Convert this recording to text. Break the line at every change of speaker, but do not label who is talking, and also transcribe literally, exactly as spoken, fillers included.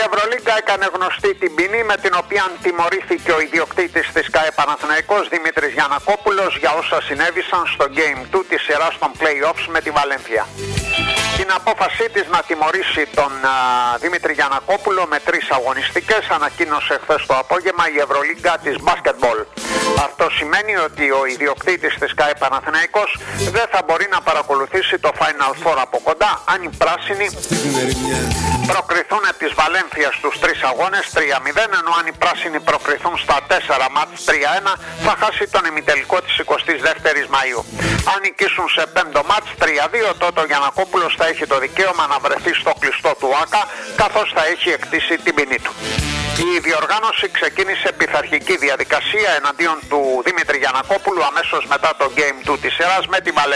Ευρωλίγκα έκανε γνωστή την ποινή με την οποία τιμωρήθηκε ο ιδιοκτήτης της ΚΑΕ Παναθηναϊκός Δημήτρης Γιαννακόπουλος για όσα συνέβησαν στο Game δύο της σειράς των play-offs με τη Βαλένθια. Την απόφασή της να τιμωρήσει τον α, Δημήτρη Γιαννακόπουλο με τρεις αγωνιστικές ανακοίνωσε χθες το απόγευμα η Ευρωλίγκα της μπάσκετμπολ. Αυτό σημαίνει ότι ο ιδιοκτήτης της ΚΑΕ Παναθηναϊκός δεν θα μπορεί να παρακολουθήσει το Final Four από κοντά αν οι πράσινοι προκριθούν από της Βαλένθιας στους τρεις αγώνες τρία μηδέν, ενώ αν οι πράσινοι προκριθούν στα τέσσερα μάτς τρία ένα θα χάσει τον ημιτελικό της εικοστής δεύτερης Μαΐου. Αν νικήσουν σε πέμπτο μάτς τρία δύο, τότε ο Γιαννακόπουλος θα έχει το δικαίωμα να βρεθεί στο κλειστό του ΆΚΑ καθώς θα έχει εκτίσει την ποινή του. Η διοργάνωση ξεκίνησε πειθαρχική διαδικασία εναντίον του Δημήτρη Γιαννακόπουλου αμέσως μετά το Game δύο της σειράς με τη Βαλένθια.